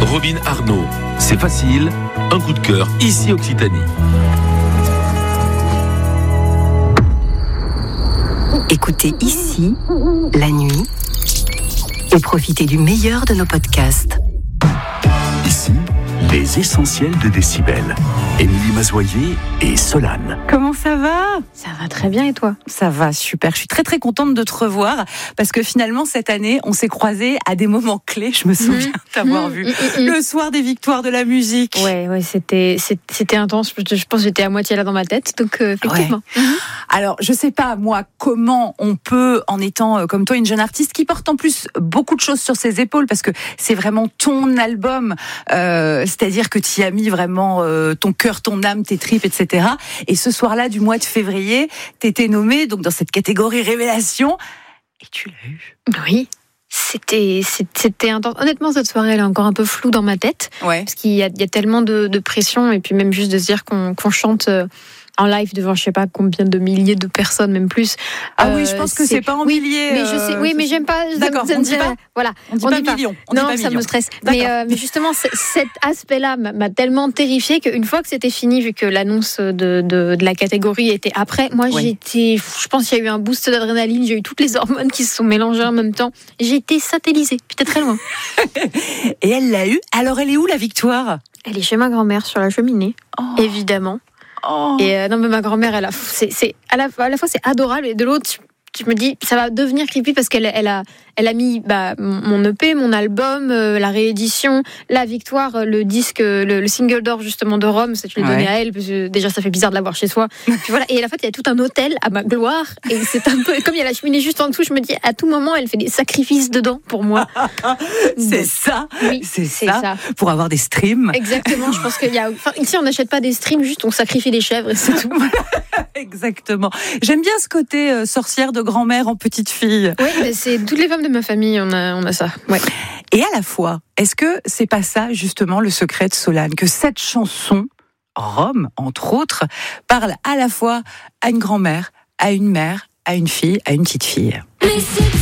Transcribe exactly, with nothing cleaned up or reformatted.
Robin Arnaud, c'est facile, un coup de cœur, ici Occitanie. Écoutez ici, la nuit, et profitez du meilleur de nos podcasts. Ici, les essentiels de Décibel. Émilie Mazoyer et Solane. Comment ça va ? Ça va très bien et toi ? Ça va super, je suis très très contente de te revoir parce que finalement cette année on s'est croisés à des moments clés, je me souviens mmh. t'avoir mmh. vu mmh. le soir des victoires de la musique. Ouais, ouais c'était, c'était intense, je pense que j'étais à moitié là dans ma tête, donc euh, effectivement. Ouais. Mmh. Alors je sais pas moi comment on peut, en étant euh, comme toi une jeune artiste qui porte en plus beaucoup de choses sur ses épaules parce que c'est vraiment ton album, euh, c'est-à-dire que tu y as mis vraiment euh, ton cœur, ton âme, tes tripes, et cetera. Et ce soir-là du mois de février, t'étais nommée donc dans cette catégorie révélation et tu l'as eu. Oui, c'était c'était intense. Honnêtement, cette soirée elle est encore un peu floue dans ma tête, ouais. parce qu'il y a, il y a tellement de, de pression et puis même juste de se dire qu'on, qu'on chante en live devant je sais pas combien de milliers de personnes, même plus. Ah euh, oui, je pense que c'est, c'est pas en oui, milliers. Mais je sais, oui, mais j'aime pas. D'accord, on dit pas. Voilà, on dit on pas, pas millions. On non, dit pas ça millions. me stresse. Mais, euh, mais justement, cet aspect-là m'a, m'a tellement terrifiée qu'une fois que c'était fini, vu que l'annonce de, de, de la catégorie était après, moi oui. j'étais, je pense qu'il y a eu un boost d'adrénaline, j'ai eu toutes les hormones qui se sont mélangées en même temps. J'ai été satellisée, puis t'es très loin. Et elle l'a eu. Alors elle est où la victoire ? Elle est chez ma grand-mère sur la cheminée, oh. évidemment. Oh. Et euh, non, mais ma grand-mère, elle a, c'est, c'est à la, à la fois c'est adorable et de l'autre, je me dis ça va devenir creepy parce qu'elle, elle a, elle a mis bah, mon E P, mon album, euh, la réédition, la victoire, le disque, le, le single d'or justement de Rome, ça tu l'as ouais. donné à elle parce que déjà ça fait bizarre de l'avoir chez soi. Puis voilà, et à la fois il y a tout un hôtel à ma gloire et c'est un peu comme il y a la cheminée juste en dessous, je me dis à tout moment elle fait des sacrifices dedans pour moi. c'est bon. ça, oui, c'est, c'est ça, ça, pour avoir des streams. Exactement, je pense qu'il y a, enfin ici on n'achète pas des streams, juste on sacrifie des chèvres et c'est tout. Exactement. J'aime bien ce côté euh, sorcière de grand-mère en petite fille. Oui, c'est toutes les femmes de ma famille, on a, on a ça. Ouais. Et à la fois, est-ce que c'est pas ça justement le secret de Solane, que cette chanson, Rome entre autres, parle à la fois à une grand-mère, à une mère, à une fille, à une petite fille. Mais c'est